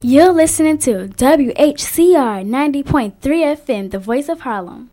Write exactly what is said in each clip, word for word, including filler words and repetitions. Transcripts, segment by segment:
You're listening to W H C R ninety point three F M, the voice of Harlem.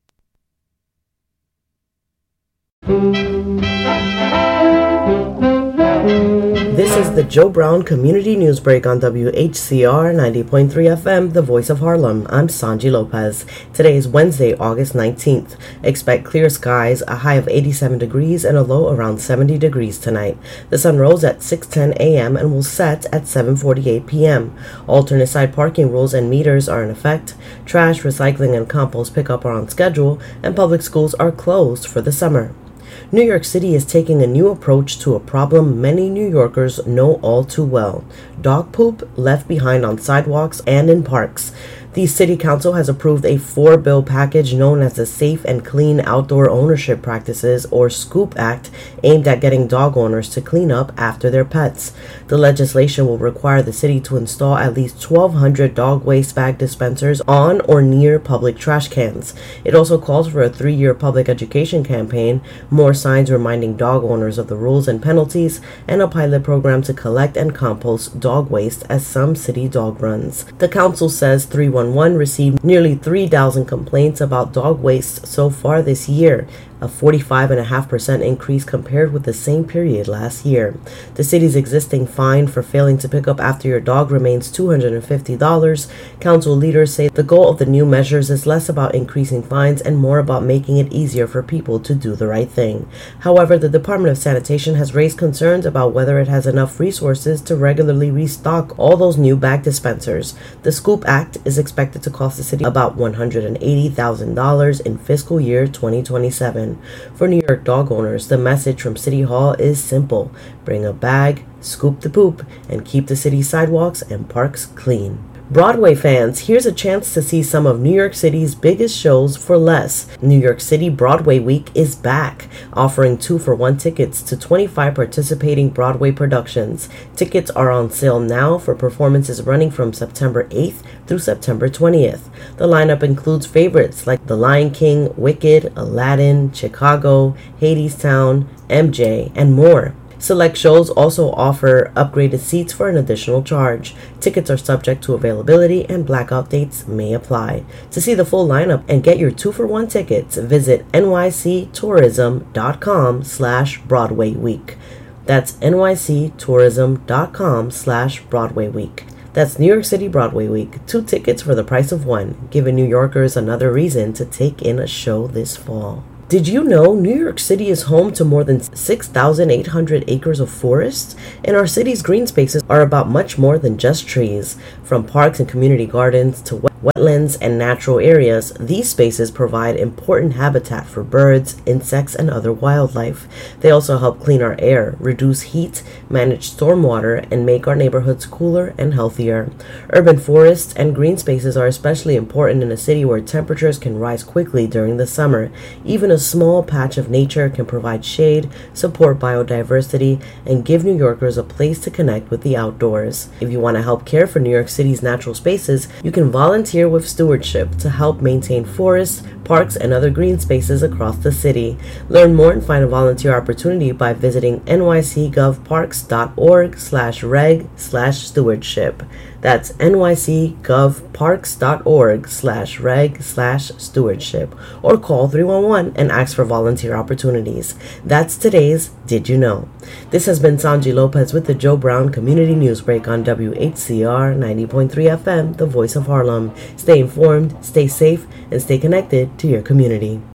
This is the Joe Brown Community News Break on W H C R ninety point three F M, the voice of Harlem. I'm Sanji Lopez. Today is Wednesday, August nineteenth. Expect clear skies, a high of eighty-seven degrees and a low around seventy degrees tonight. The sun rose at six ten a.m. and will set at seven forty-eight p.m. Alternate side parking rules and meters are in effect. Trash, recycling, and compost pickup are on schedule, and public schools are closed for the summer. New York City is taking a new approach to a problem many New Yorkers know all too well: dog poop left behind on sidewalks and in parks. The City Council has approved a four-bill package known as the Safe and Clean Outdoor Ownership Practices, or SCOOP Act, aimed at getting dog owners to clean up after their pets. The legislation will require the city to install at least twelve hundred dog waste bag dispensers on or near public trash cans. It also calls for a three-year public education campaign, more signs reminding dog owners of the rules and penalties, and a pilot program to collect and compost dog waste at some city dog runs. The council says three one one received nearly three thousand complaints about dog waste so far this year, a forty-five point five percent increase compared with the same period last year. The city's existing fine for failing to pick up after your dog remains two hundred fifty dollars. Council leaders say the goal of the new measures is less about increasing fines and more about making it easier for people to do the right thing. However, the Department of Sanitation has raised concerns about whether it has enough resources to regularly restock all those new bag dispensers. The SCOOP Act is expected to cost the city about one hundred eighty thousand dollars in fiscal year twenty twenty-seven. For New York dog owners, the message from City Hall is simple: bring a bag, scoop the poop, and keep the city's sidewalks and parks clean. Broadway fans, here's a chance to see some of New York City's biggest shows for less. New York City Broadway Week is back, offering two-for-one tickets to twenty-five participating Broadway productions. Tickets are on sale now for performances running from September eighth through September twentieth. The lineup includes favorites like The Lion King, Wicked, Aladdin, Chicago, Hadestown, M J, and more. Select shows also offer upgraded seats for an additional charge. Tickets are subject to availability and blackout dates may apply. To see the full lineup and get your two-for-one tickets, visit nyctourism.com slash Broadway Week. That's nyctourism.com slash Broadway Week. That's New York City Broadway Week. Two tickets for the price of one, giving New Yorkers another reason to take in a show this fall. Did you know New York City is home to more than six thousand eight hundred acres of forests? And our city's green spaces are about much more than just trees. From parks and community gardens to wet wetlands and natural areas, these spaces provide important habitat for birds, insects, and other wildlife. They also help clean our air, reduce heat, manage stormwater, and make our neighborhoods cooler and healthier. Urban forests and green spaces are especially important in a city where temperatures can rise quickly during the summer. Even a small patch of nature can provide shade, support biodiversity, and give New Yorkers a place to connect with the outdoors. If you want to help care for New York City's natural spaces, you can volunteer with Stewardship to help maintain forests, parks, and other green spaces across the city. Learn more and find a volunteer opportunity by visiting nycgovparks.org slash reg slash stewardship. That's nycgovparks.org slash reg slash stewardship. Or call three one one and ask for volunteer opportunities. That's today's Did You Know? This has been Sanji Lopez with the Joe Brown Community News Break on W H C R ninety point three F M, the voice of Harlem. Stay informed, stay safe, and stay connected to your community.